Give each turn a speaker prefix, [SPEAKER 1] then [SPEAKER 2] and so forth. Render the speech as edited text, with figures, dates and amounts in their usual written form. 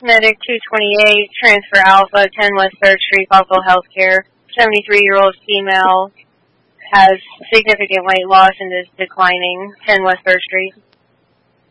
[SPEAKER 1] Medic 228, Transfer Alpha, 10 West 3rd Street, Buffalo Healthcare. 73-year-old female has significant weight loss and is declining. 10 West 3rd Street.